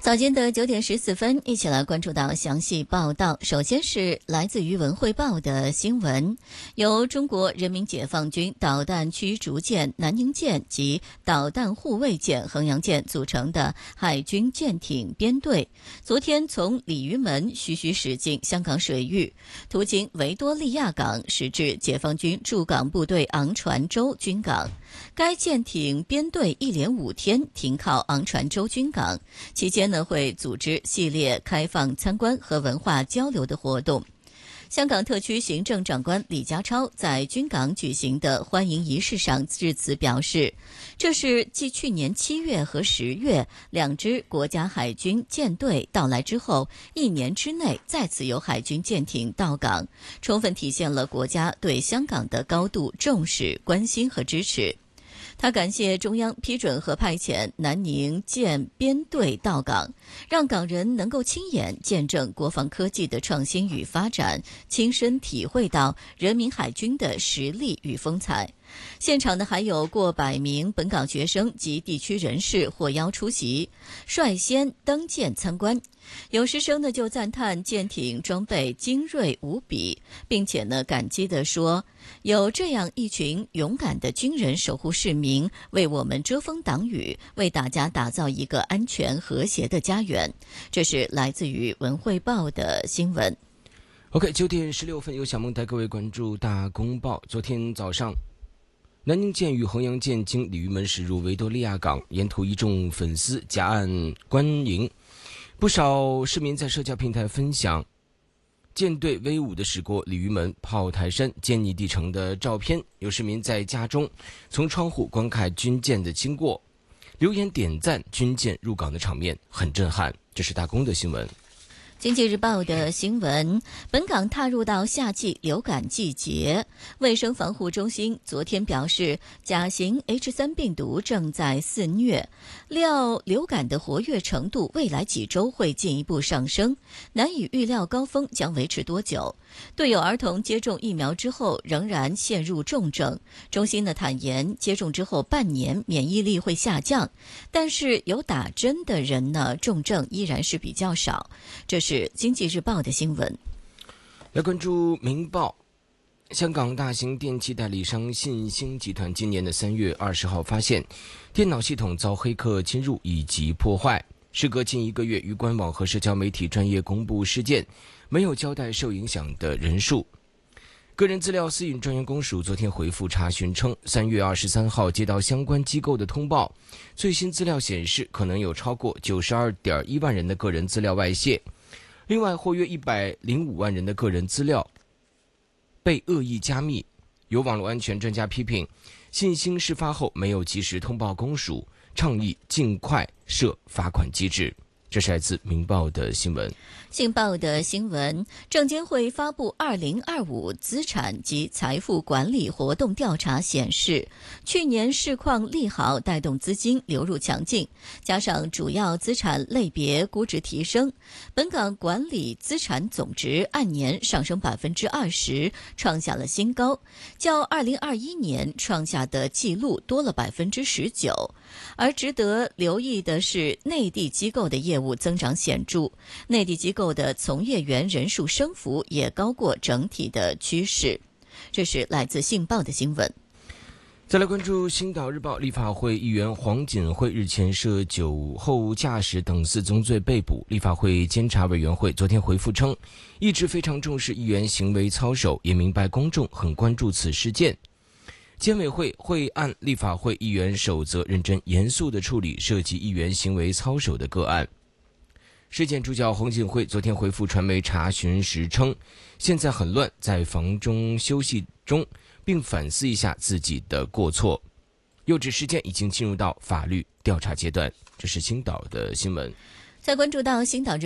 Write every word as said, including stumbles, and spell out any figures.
早间的九点十四分，一起来关注到详细报道。首先是来自于文汇报的新闻，由中国人民解放军导弹驱逐舰南宁舰及导弹护卫舰衡阳舰组成的海军舰艇编队，昨天从鲤鱼门徐徐驶进香港水域，途经维多利亚港，驶至解放军驻港部队昂船洲军港。该舰艇编队一连五天停靠昂船洲军港，期间呢会组织系列开放参观和文化交流的活动。香港特区行政长官李家超在军港举行的欢迎仪式上致辞表示，这是继去年七月和十月两支国家海军舰队到来之后，一年之内再次有海军舰艇到港，充分体现了国家对香港的高度重视、关心和支持。他感谢中央批准和派遣南宁舰编队到港，让港人能够亲眼见证国防科技的创新与发展，亲身体会到人民海军的实力与风采。现场呢还有过百名本港学生及地区人士获邀出席，率先登舰参观。有师生呢就赞叹舰艇装备精锐无比，并且呢感激地说，有这样一群勇敢的军人守护市民，为我们遮风挡雨，为大家打造一个安全和谐的家园。这是来自于文汇报的新闻。 OK， 九点十六分由小梦带各位关注大公报。昨天早上，南宁舰与衡阳舰经鲤鱼门驶入维多利亚港，沿途一众粉丝夹岸观迎，不少市民在社交平台分享舰队威武的驶过鲤鱼门、炮台山、坚尼地城的照片。有市民在家中从窗户观看军舰的经过，留言点赞军舰入港的场面很震撼。这是大公的新闻。 经济日报的新闻，本港踏入到夏季流感季节，卫生防护中心昨天表示，甲型 H 三 病毒正在肆虐，料流感的活跃程度未来几周会进一步上升，难以预料高峰将维持多久。对有儿童接种疫苗之后仍然陷入重症，中心的坦言，接种之后半年免疫力会下降，但是有打针的人呢，重症依然是比较少。这是经济日报的新闻。 来关注明报，香港大型电器代理商信兴集团今年的三月二十号发现，电脑系统遭黑客侵入以及破坏。时隔近一个月，于官网和社交媒体专业公布事件，没有交代受影响的人数。个人资料私隐专员公署昨天回复查询称，三月二十三号接到相关机构的通报，最新资料显示可能有超过九十二点一万人的个人资料外泄，另外或约一百零五万人的个人资料被恶意加密。有网络安全专家批评，信兴事发后没有及时通报公署，倡议尽快设罚款机制。这是来自明报的新闻。 信报的新闻，证监会发布二零二五资产及财富管理活动调查显示，去年市况利好带动资金流入强劲，加上主要资产类别估值提升，本港管理资产总值按年上升百分之二十，创下了新高，较二零二一年创下的纪录多了百分之十九。而值得留意的是，内地机构的业务增长显著，内地机构的从业员人数升幅也高过整体的趋势。这是来自信报的新闻。 再来关注星岛日报，立法会议员黄锦辉日前涉酒后驾驶等四宗罪被捕。立法会监察委员会昨天回复称，一直非常重视议员行为操守，也明白公众很关注此事件。监委会会按立法会议员守则认真严肃地处理涉及议员行为操守的个案。事件主角黄锦辉昨天回复传媒查询时称，现在很乱，在房中休息中，并反思一下自己的过错。又指事件已经进入到法律调查阶段。这是星岛的新闻。 再关注到星岛